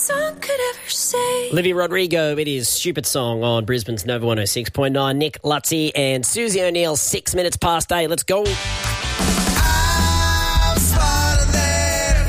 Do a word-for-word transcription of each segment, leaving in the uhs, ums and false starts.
Song could ever say. Olivia Rodrigo, it is Stupid Song on Brisbane's Nova one oh six point nine. Nick Lutzy and Susie O'Neill, six minutes past eight. Let's go. I'm smarter than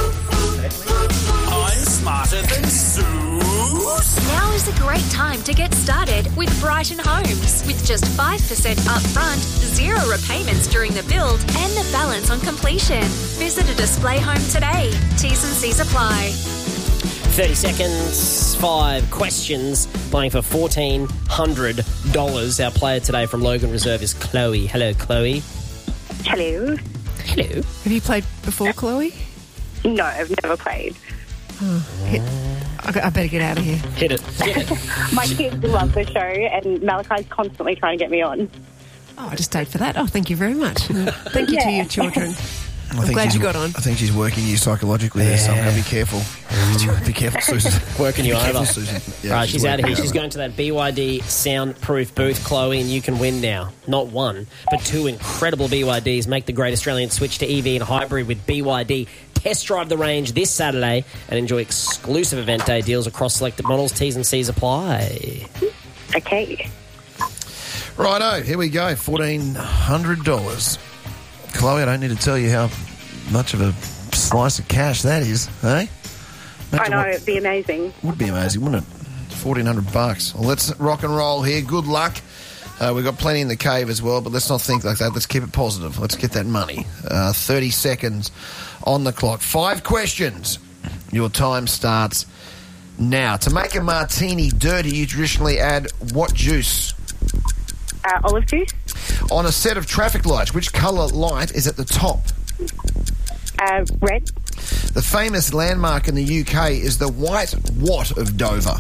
I'm smarter than Zeus. Now is a great time to get started with Brighton Homes. With just five percent upfront, zero repayments during the build, and the balance on completion. Visit a display home today. T's and C's apply. thirty seconds, five questions, playing for fourteen hundred dollars. Our player today from Logan Reserve is Chloe. Hello, Chloe. Hello. Hello. Have you played before, Chloe? No, I've never played. Hit. I I better get out of here. Hit it. Hit it. My kids love the show, and Malachi's constantly trying to get me on. Oh, I just stayed for that. Oh, thank you very much. Thank you to Yeah. your children. I I'm think glad she's- you got on. I think she's working you psychologically there, so I'm going to be careful. Be careful, Susan. Working you Be careful, over. Susan. Yeah, right, she's, out of working here. you She's over. going to that B Y D soundproof booth, Chloe, and you can win now. Not one, but two incredible B Y Ds. Make the great Australian switch to E V and hybrid with B Y D. Test drive the range this Saturday and enjoy exclusive event day deals across selected models. T's and C's apply. Okay. Righto, here we go. fourteen hundred dollars. Chloe, I don't need to tell you how much of a slice of cash that is, eh? I Imagine know, what- it'd be amazing. Would be amazing, wouldn't it? fourteen hundred bucks. Well, let's rock and roll here. Good luck. Uh, we've got plenty in the cave as well, but let's not think like that. Let's keep it positive. Let's get that money. Uh, thirty seconds on the clock. Five questions. Your time starts now. To make a martini dirty, you traditionally add what juice? Uh, olive juice, On a set of traffic lights, which colour light is at the top? uh, red, The famous landmark in the U K is the White What of Dover.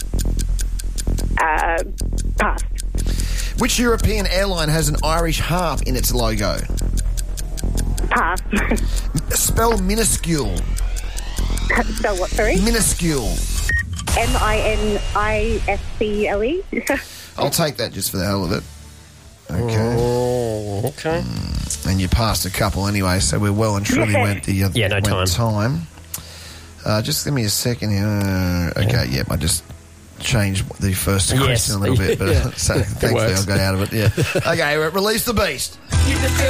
uh, pass, Which European airline has an Irish harp in its logo? pass. Spell minuscule. So what, sorry? Minuscule. M I N I S C L E? I'll take that just for the hell of it. Okay. Oh, okay. And you passed a couple anyway, so we're well and truly Yeah. went the uh, Yeah, no went time. time. Uh, just give me a second here. Uh, okay, yep, I just changed the first Yes. question a little bit, but Yeah. so thankfully works. I got out of it. Yeah. Okay, release the beast.